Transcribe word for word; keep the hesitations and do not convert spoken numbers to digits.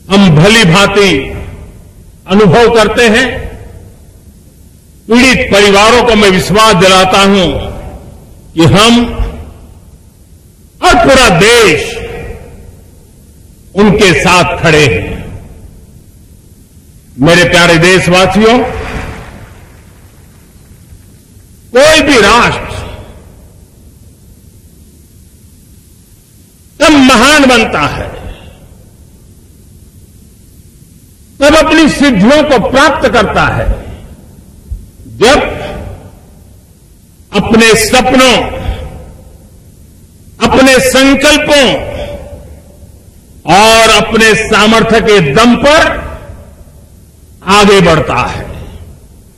हम भली भांति अनुभव करते हैं। पीड़ित परिवारों को मैं विश्वास दिलाता हूं कि हम और पूरा देश उनके साथ खड़े हैं। मेरे प्यारे देशवासियों, कोई भी राष्ट्र तब महान बनता है, तब अपनी सिद्धियों को प्राप्त करता है, जब अपने सपनों, अपने संकल्पों और अपने सामर्थ्य के दम पर आगे बढ़ता है।